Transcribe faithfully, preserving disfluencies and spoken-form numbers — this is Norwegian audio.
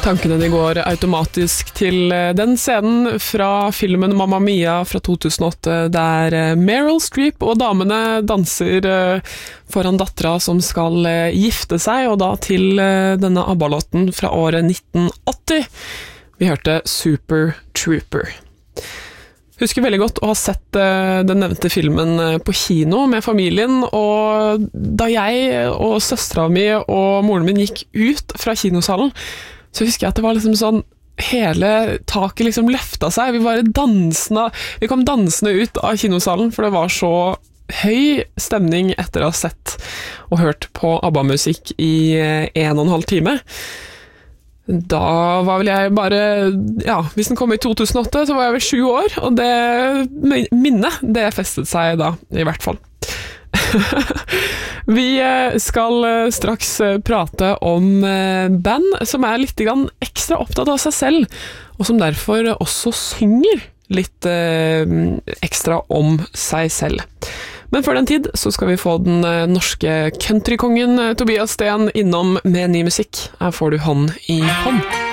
Tankene de går automatisk til den scenen fra filmen Mamma Mia fra to tusen og åtte, der Meryl Streep og damene danser foran dattera som skal gifte seg, og da til denne ABBA-låten fra året nitten åtti. Vi hørte Super Trooper. Husker veldig godt å ha sett den nevnte filmen på kino med familien, og da jeg og søstera mi og moren min gikk ut fra kinosalen, så husker jeg at det var liksom sånn, hele taket liksom løftet seg, vi bare dansende, vi kom dansende ut av kinosalen, for det var så høy stemning etter å ha sett og hørt på ABBA-musikk i en og en halv time. Da var vel jeg bare, ja, hvis den kom i to tusen og åtte, så var jeg vel sju år, og det minnet, det festet seg da, i hvert fall. Vi skal straks prate om band som er litt ekstra opptatt av seg selv, og som derfor også synger litt ekstra om seg selv. Men før den tid så skal vi få den norske countrykongen Tobias Sten innom med ny musikk. Her får du hånd i hånd.